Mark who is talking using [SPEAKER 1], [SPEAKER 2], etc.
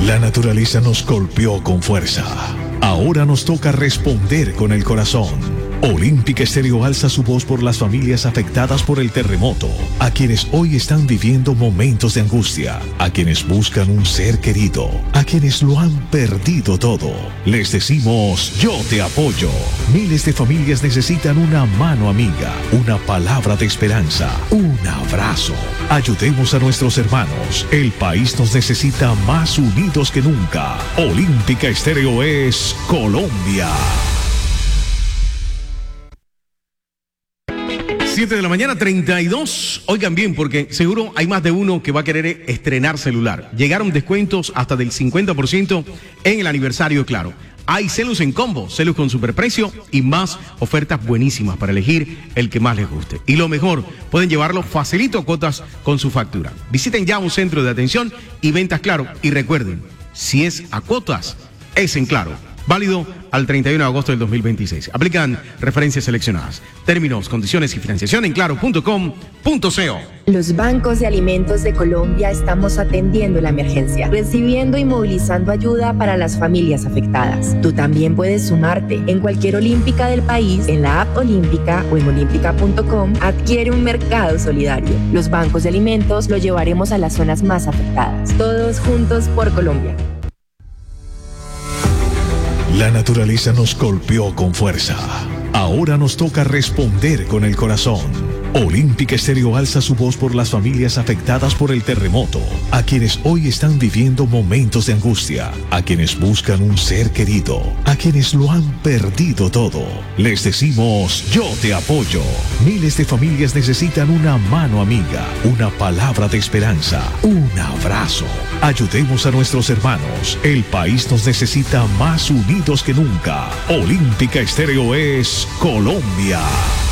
[SPEAKER 1] La naturaleza nos golpeó con fuerza. Ahora nos toca responder con el corazón. Olímpica Estéreo alza su voz por las familias afectadas por el terremoto, a quienes hoy están viviendo momentos de angustia, a quienes buscan un ser querido, a quienes lo han perdido todo. Les decimos, yo te apoyo. Miles de familias necesitan una mano amiga, una palabra de esperanza, un abrazo. Ayudemos a nuestros hermanos. El país nos necesita más unidos que nunca. Olímpica Estéreo es Colombia.
[SPEAKER 2] 7 de la mañana, 32. Oigan bien, porque seguro hay más de uno que va a querer estrenar celular. Llegaron descuentos hasta del 50% en el aniversario de Claro. Hay celos en combo, celos con superprecio y más ofertas buenísimas para elegir el que más les guste. Y lo mejor, pueden llevarlo facilito a cuotas con su factura. Visiten ya un centro de atención y ventas Claro. Y recuerden, si es a cuotas, es en Claro. Válido al 31 de agosto del 2026. Aplican referencias seleccionadas. Términos, condiciones y financiación en claro.com.co.
[SPEAKER 3] Los bancos de alimentos de Colombia estamos atendiendo la emergencia, recibiendo y movilizando ayuda para las familias afectadas. Tú también puedes sumarte. En cualquier olímpica del país, en la app Olímpica o en olímpica.com, adquiere un mercado solidario. Los bancos de alimentos lo llevaremos a las zonas más afectadas. Todos juntos por Colombia.
[SPEAKER 1] La naturaleza nos golpeó con fuerza. Ahora nos toca responder con el corazón. Olímpica Estéreo alza su voz por las familias afectadas por el terremoto, a quienes hoy están viviendo momentos de angustia, a quienes buscan un ser querido, a quienes lo han perdido todo. Les decimos, yo te apoyo. Miles de familias necesitan una mano amiga, una palabra de esperanza, un abrazo. Ayudemos a nuestros hermanos. El país nos necesita más unidos que nunca. Olímpica Estéreo es Colombia.